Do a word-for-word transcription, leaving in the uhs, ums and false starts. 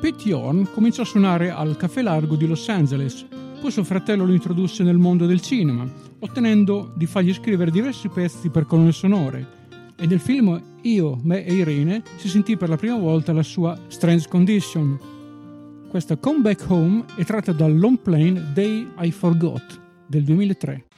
Pete Yorn cominciò a suonare al Caffè Largo di Los Angeles, poi suo fratello lo introdusse nel mondo del cinema, ottenendo di fargli scrivere diversi pezzi per colonne sonore, e nel film Io, me e Irene si sentì per la prima volta la sua Strange Condition. Questa Come Back Home è tratta dal long plane Day I Forgot del duemilatré.